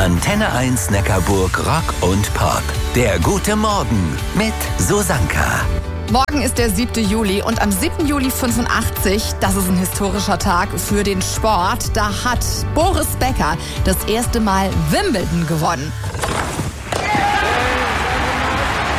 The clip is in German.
Antenne 1 Neckarburg Rock und Pop. Der gute Morgen mit Susanka. Morgen ist der 7. Juli und am 7. Juli 85, das ist ein historischer Tag für den Sport, da hat Boris Becker das erste Mal Wimbledon gewonnen.